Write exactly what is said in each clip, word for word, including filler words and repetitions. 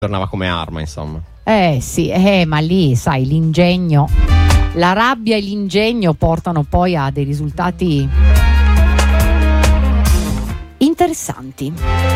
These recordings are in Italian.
tornava come arma, insomma. Eh sì, eh, ma lì sai, l'ingegno, la rabbia e l'ingegno portano poi a dei risultati interessanti.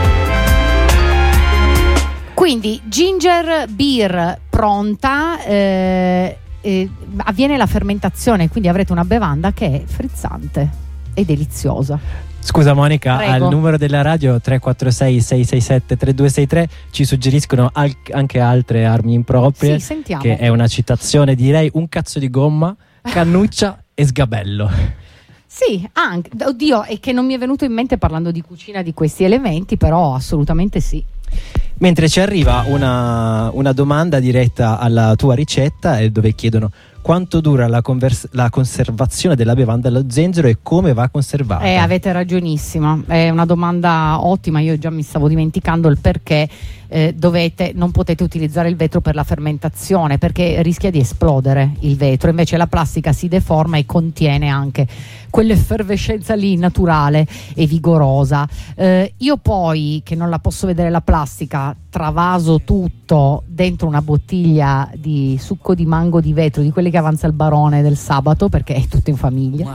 Quindi ginger beer pronta, eh, eh, avviene la fermentazione, quindi avrete una bevanda che è frizzante e deliziosa. Scusa Monica, Prego. al numero della radio tre quattro sei sei sei sette tre due sei tre ci suggeriscono al- anche altre armi improprie. Sì, sentiamo. Che è una citazione, direi un cazzo di gomma, cannuccia e sgabello. Sì, anche, oddio, è che non mi è venuto in mente parlando di cucina di questi elementi, però assolutamente sì. Mentre ci arriva una, una domanda diretta alla tua ricetta, eh, dove chiedono quanto dura la, convers- la conservazione della bevanda allo zenzero e come va conservata. Eh, avete ragionissimo, è una domanda ottima, io già mi stavo dimenticando il perché eh, dovete, non potete utilizzare il vetro per la fermentazione perché rischia di esplodere il vetro, invece la plastica si deforma e contiene anche quell'effervescenza lì naturale e vigorosa. Eh, io poi, che non la posso vedere la plastica, travaso tutto dentro una bottiglia di succo di mango di vetro, di quelli che avanza il barone del sabato, perché è tutto in famiglia,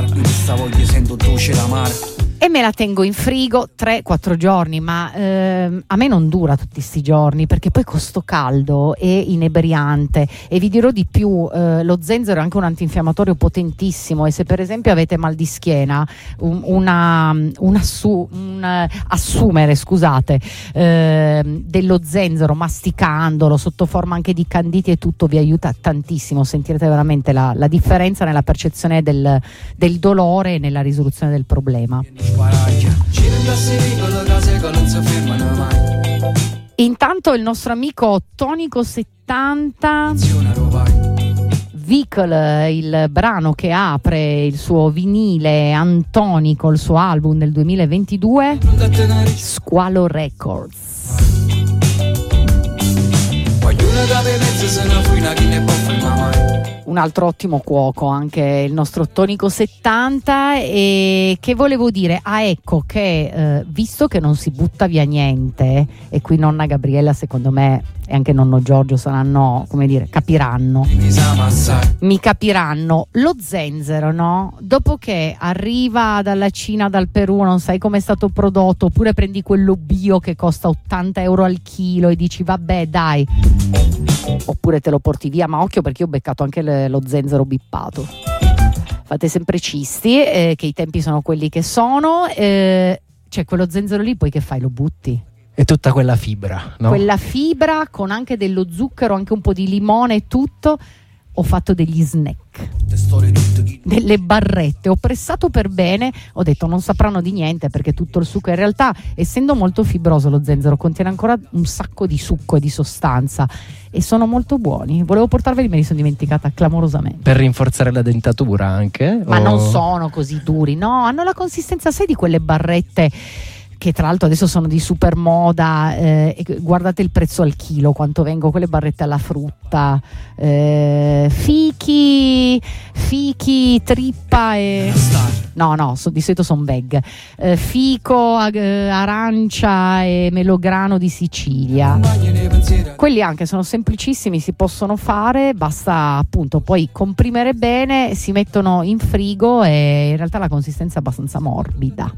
e me la tengo in frigo tre quattro giorni, ma ehm, a me non dura tutti sti giorni perché poi con sto caldo è inebriante. E vi dirò di più, eh, lo zenzero è anche un antinfiammatorio potentissimo, e se per esempio avete mal di schiena, un, una, un, assu, un assumere scusate eh, dello zenzero masticandolo sotto forma anche di canditi e tutto vi aiuta tantissimo, sentirete veramente la, la differenza nella percezione del, del dolore e nella risoluzione del problema. Intanto il nostro amico Tonico settanta, Vehicle, il brano che apre il suo vinile Antonico, il suo album del duemilaventidue, Squalo Records. Un altro ottimo cuoco, anche il nostro Tonico settanta. E che volevo dire? Ah, ecco che eh, visto che non si butta via niente, e qui nonna Gabriella secondo me e anche nonno Giorgio saranno, come dire, capiranno mi capiranno lo zenzero, no? Dopo che arriva dalla Cina, dal Perù, non sai come è stato prodotto, oppure prendi quello bio che costa ottanta euro al chilo e dici vabbè dai, oppure te lo porti via, ma occhio perché io ho beccato anche le, lo zenzero bippato. Fate sempre cisti, eh, che i tempi sono quelli che sono, eh, cioè quello zenzero lì poi che fai? Lo butti? E tutta quella fibra, no? Quella fibra con anche dello zucchero, anche un po' di limone e tutto. Ho fatto degli snack, delle barrette, ho pressato per bene, ho detto non sapranno di niente perché tutto il succo, in realtà essendo molto fibroso lo zenzero contiene ancora un sacco di succo e di sostanza e sono molto buoni. Volevo portarveli, me li sono dimenticata clamorosamente. Per rinforzare la dentatura anche? Ma o... non sono così duri, no, hanno la consistenza, sai, di quelle barrette che tra l'altro adesso sono di super moda, eh, e guardate il prezzo al chilo, quanto vengono quelle barrette alla frutta, eh, fichi, fichi, trippa e... No, no, so, di solito sono bag. Eh, fico, ag- arancia e melograno di Sicilia. Quelli anche sono semplicissimi, si possono fare, basta appunto poi comprimere bene, si mettono in frigo e in realtà la consistenza è abbastanza morbida.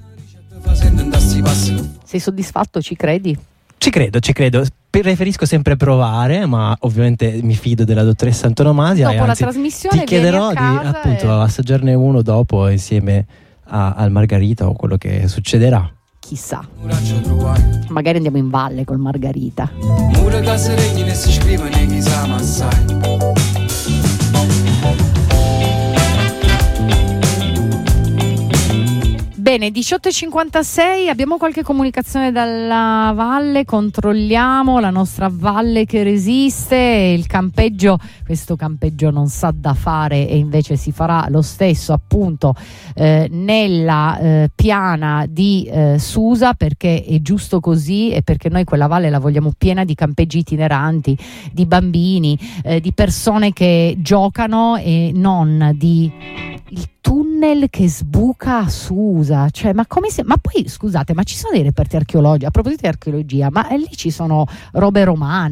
Sei soddisfatto? Ci credi? Ci credo, ci credo. Preferisco sempre provare, ma ovviamente mi fido della dottoressa Antonomasia. Dopo e la anzi, trasmissione ti chiederò vieni a di casa appunto e... assaggiarne uno dopo insieme a, al Margarita o quello che succederà. Chissà, magari andiamo in valle col Margarita. Bene, diciotto e cinquantasei, abbiamo qualche comunicazione dalla valle, controlliamo la nostra valle che resiste, il campeggio, questo campeggio non sa da fare e invece si farà lo stesso appunto eh, nella eh, piana di eh, Susa, perché è giusto così e perché noi quella valle la vogliamo piena di campeggi itineranti, di bambini, eh, di persone che giocano e non di il tunnel che sbuca a Susa, cioè ma come se, ma poi scusate, ma ci sono dei reperti archeologici, a proposito di archeologia, ma lì ci sono robe romane.